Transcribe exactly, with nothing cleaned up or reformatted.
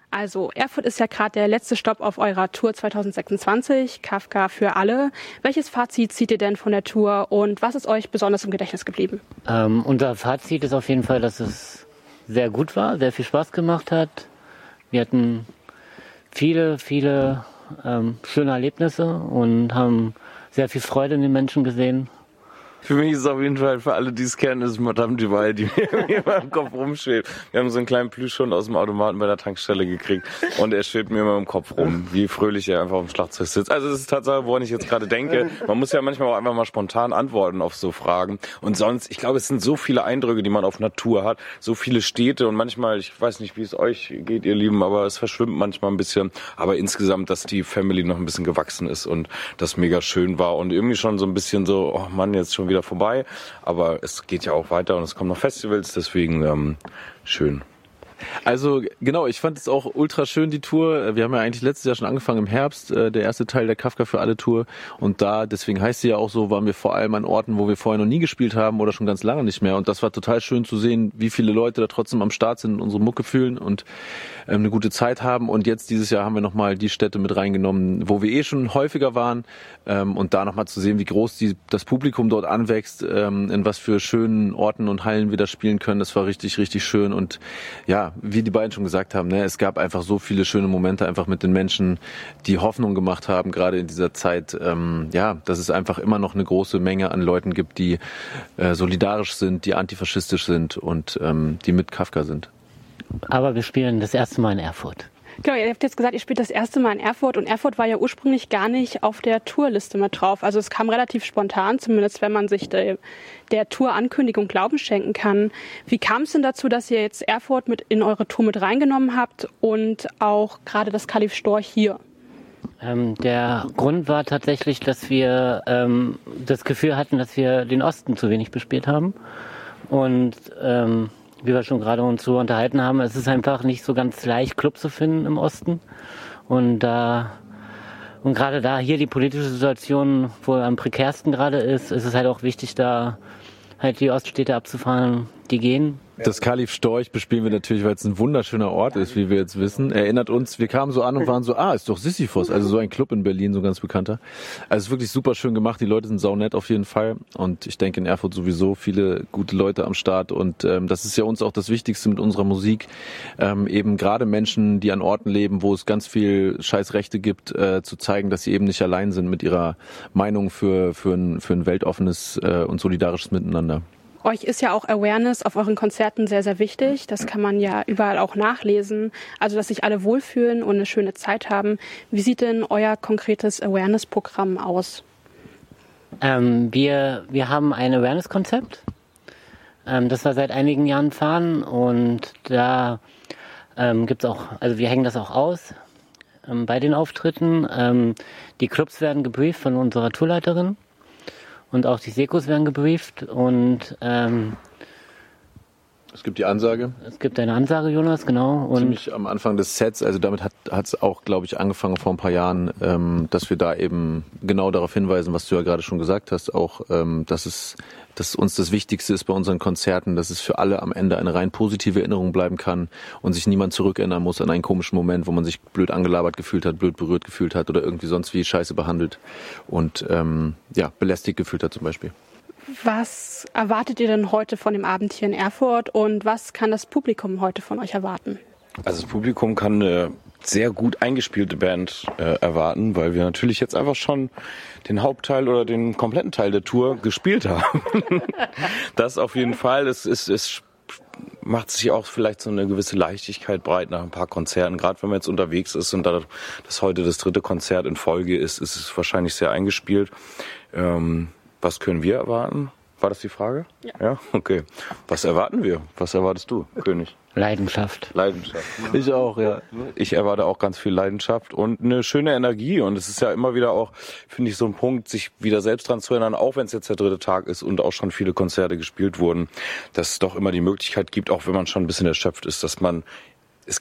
Also Erfurt ist ja gerade der letzte Stopp auf eurer Tour zwanzig sechsundzwanzig, Kafka für alle. Welches Fazit zieht ihr denn von der Tour und was ist euch besonders im Gedächtnis geblieben? Ähm, unser Fazit ist auf jeden Fall, dass es sehr gut war, sehr viel Spaß gemacht hat. Wir hatten viele, viele ähm, schöne Erlebnisse und haben sehr viel Freude in den Menschen gesehen. Für mich ist es auf jeden Fall, für alle, die es kennen, ist Madame Duval, die mir immer im Kopf rumschwebt. Wir haben so einen kleinen Plüschhund aus dem Automaten bei der Tankstelle gekriegt und er schwebt mir immer im Kopf rum, wie fröhlich er einfach auf dem Schlagzeug sitzt. Also das ist Tatsache, woran ich jetzt gerade denke. Man muss ja manchmal auch einfach mal spontan antworten auf so Fragen. Und sonst, ich glaube, es sind so viele Eindrücke, die man auf Natur hat, so viele Städte und manchmal, ich weiß nicht, wie es euch geht, ihr Lieben, aber es verschwimmt manchmal ein bisschen. Aber insgesamt, dass die Family noch ein bisschen gewachsen ist und das mega schön war und irgendwie schon so ein bisschen so, oh Mann, jetzt schon wieder vorbei, aber es geht ja auch weiter und es kommen noch Festivals, deswegen ähm, schön. Also genau, ich fand es auch ultra schön, die Tour. Wir haben ja eigentlich letztes Jahr schon angefangen im Herbst, äh, der erste Teil der Kafka für alle Tour. Und da, deswegen heißt sie ja auch so, waren wir vor allem an Orten, wo wir vorher noch nie gespielt haben oder schon ganz lange nicht mehr. Und das war total schön zu sehen, wie viele Leute da trotzdem am Start sind und unsere Mucke fühlen und ähm, eine gute Zeit haben. Und jetzt dieses Jahr haben wir nochmal die Städte mit reingenommen, wo wir eh schon häufiger waren. Ähm, und da nochmal zu sehen, wie groß die, das Publikum dort anwächst, ähm, in was für schönen Orten und Hallen wir da spielen können. Das war richtig, richtig schön. Und ja, wie die beiden schon gesagt haben, ne, es gab einfach so viele schöne Momente einfach mit den Menschen, die Hoffnung gemacht haben, gerade in dieser Zeit, ähm, ja, dass es einfach immer noch eine große Menge an Leuten gibt, die äh, solidarisch sind, die antifaschistisch sind und ähm, die mit Kafka sind. Aber wir spielen das erste Mal in Erfurt. Genau, ihr habt jetzt gesagt, ihr spielt das erste Mal in Erfurt und Erfurt war ja ursprünglich gar nicht auf der Tourliste mit drauf. Also es kam relativ spontan, zumindest wenn man sich der, der Tour-Ankündigung Glauben schenken kann. Wie kam es denn dazu, dass ihr jetzt Erfurt mit in eure Tour mit reingenommen habt und auch gerade das Kalif Storch hier? Ähm, der Grund war tatsächlich, dass wir ähm, das Gefühl hatten, dass wir den Osten zu wenig bespielt haben und ähm, wie wir schon gerade uns so unterhalten haben, es ist einfach nicht so ganz leicht, Club zu finden im Osten. Und da und gerade da hier die politische Situation wohl am prekärsten gerade ist, ist es halt auch wichtig, da halt die Oststädte abzufahren, die gehen. Das Kalif Storch bespielen wir natürlich, weil es ein wunderschöner Ort ist, wie wir jetzt wissen. Erinnert uns, wir kamen so an und waren so, ah, ist doch Sisyphos, also so ein Club in Berlin, so ein ganz bekannter. Also es ist wirklich super schön gemacht, die Leute sind saunett auf jeden Fall und ich denke in Erfurt sowieso viele gute Leute am Start und ähm, das ist ja uns auch das Wichtigste mit unserer Musik, ähm, eben gerade Menschen, die an Orten leben, wo es ganz viel Scheißrechte gibt, äh, zu zeigen, dass sie eben nicht allein sind mit ihrer Meinung für, für, ein, für ein weltoffenes äh, und solidarisches Miteinander. Euch ist ja auch Awareness auf euren Konzerten sehr, sehr wichtig. Das kann man ja überall auch nachlesen. Also, dass sich alle wohlfühlen und eine schöne Zeit haben. Wie sieht denn euer konkretes Awareness-Programm aus? Ähm, wir, wir haben ein Awareness-Konzept, ähm, das wir seit einigen Jahren fahren. Und da ähm, gibt's auch, also wir hängen das auch aus ähm, bei den Auftritten. Ähm, die Clubs werden gebrieft von unserer Tourleiterin. Und auch die Sekos werden gebrieft und ähm, es gibt die Ansage. Es gibt eine Ansage, Jonas, genau. Und ziemlich am Anfang des Sets, also damit hat es auch, glaube ich, angefangen vor ein paar Jahren, ähm, dass wir da eben genau darauf hinweisen, was du ja gerade schon gesagt hast, auch, ähm, dass es dass uns das Wichtigste ist bei unseren Konzerten, dass es für alle am Ende eine rein positive Erinnerung bleiben kann und sich niemand zurückerinnern muss an einen komischen Moment, wo man sich blöd angelabert gefühlt hat, blöd berührt gefühlt hat oder irgendwie sonst wie scheiße behandelt und ähm, ja, belästigt gefühlt hat zum Beispiel. Was erwartet ihr denn heute von dem Abend hier in Erfurt und was kann das Publikum heute von euch erwarten? Also das Publikum kann eine sehr gut eingespielte Band äh, erwarten, weil wir natürlich jetzt einfach schon den Hauptteil oder den kompletten Teil der Tour gespielt haben. Das auf jeden Fall. Es, es, es macht sich auch vielleicht so eine gewisse Leichtigkeit breit nach ein paar Konzerten. Gerade wenn man jetzt unterwegs ist und da das heute das dritte Konzert in Folge ist, ist es wahrscheinlich sehr eingespielt. Ähm, was können wir erwarten? War das die Frage? Ja. Ja, okay. Was erwarten wir? Was erwartest du, König? Leidenschaft. Leidenschaft. Ich auch, ja. Ich erwarte auch ganz viel Leidenschaft und eine schöne Energie. Und es ist ja immer wieder auch, finde ich, so ein Punkt, sich wieder selbst dran zu erinnern, auch wenn es jetzt der dritte Tag ist und auch schon viele Konzerte gespielt wurden, dass es doch immer die Möglichkeit gibt, auch wenn man schon ein bisschen erschöpft ist, dass man